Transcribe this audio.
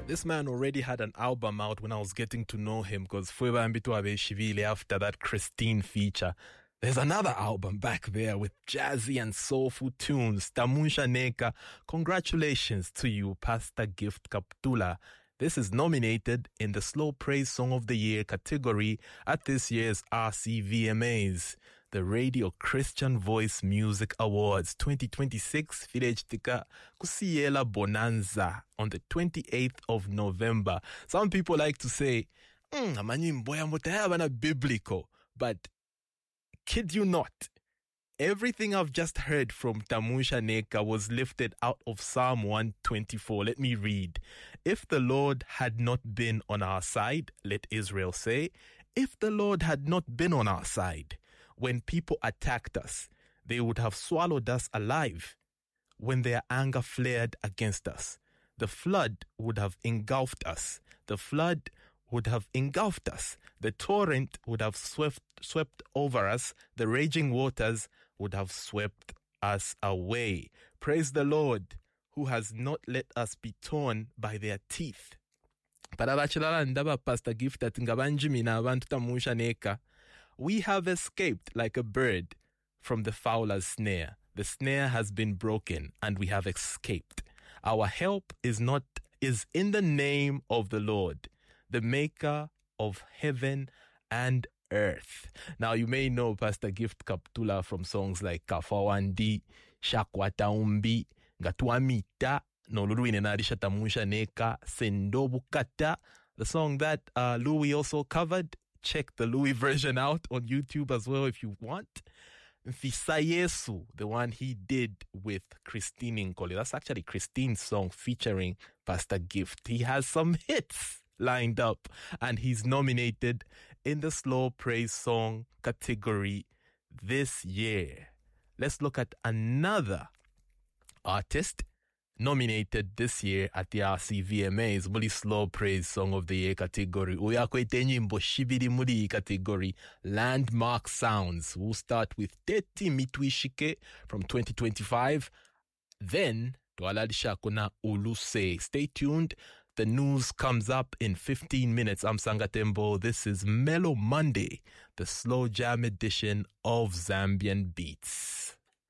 This man already had an album out when I was getting to know him, because after that Christine feature. There's another album back there with jazzy and soulful tunes. Tamusha Neka, congratulations to you, Pastor Gift Kaptula. This is nominated in the Slow Praise Song of the Year category at this year's RCVMAs, the Radio Christian Voice Music Awards 2026. Filejtika Kusiela Bonanza on the 28th of November. Some people like to say, biblical, but kid you not, everything I've just heard from Tamusha Neka was lifted out of Psalm 124. Let me read. If the Lord had not been on our side, let Israel say, if the Lord had not been on our side, when people attacked us, they would have swallowed us alive. When their anger flared against us, the flood would have engulfed us. The flood would have engulfed us. The torrent would have swept over us. The raging waters would have swept us away. Praise the Lord, who has not let us be torn by their teeth. Pastor Gift we have escaped like a bird from the fowler's snare. The snare has been broken and we have escaped. Our help is in the name of the Lord, the maker of heaven and earth. Now you may know Pastor Gift Kaptula from songs like Kafawandi, Shakwataumbi, Ngatuamita, Noluruine Narisha Tamusha Neka, Sendobukata, the song that Louis also covered. Check the Louis version out on YouTube as well if you want. Fisayesu, the one he did with Christine Nkoli. That's actually Christine's song featuring Pastor Gift. He has some hits lined up and he's nominated in the Slow Praise Song category this year. Let's look at another artist nominated this year at the RCVMAs, Muli Slow Praise Song of the Year category. Uyakwete nyimbo shibiri muli category Landmark Sounds. We'll start with Teti Mitwishike from 2025. Then Twalalisha kuna Uluse. Stay tuned. The news comes up in 15 minutes. I'm Sangatembo. This is Mellow Monday, the slow jam edition of Zambian Beats.